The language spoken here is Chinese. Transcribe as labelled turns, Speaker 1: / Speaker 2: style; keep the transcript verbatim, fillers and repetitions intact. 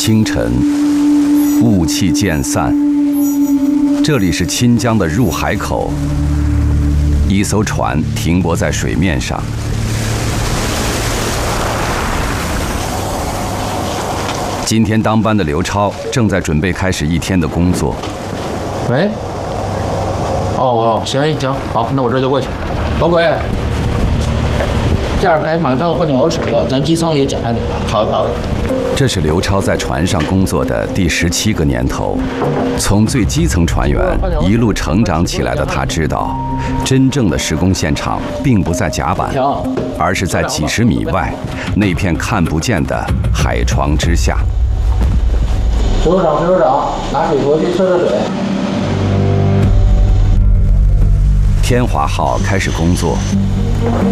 Speaker 1: 清晨，雾气渐散，这里是钦江的入海口。一艘船停泊在水面上。今天当班的刘超正在准备开始一天的工作。
Speaker 2: 喂。哦哦，行行，好，那我这就过去。老鬼。 下排马上换鸟水了，咱机舱也检查你了。好的，好的。
Speaker 1: 这是刘超在船上工作的第十七个年头，从最基层船员一路成长起来的他知道，真正的施工现场并不在甲板，而是在几十米外那片看不见的海床之下。
Speaker 2: 水手长，水手长，拿水壶去测测水。
Speaker 1: 天华号开始工作。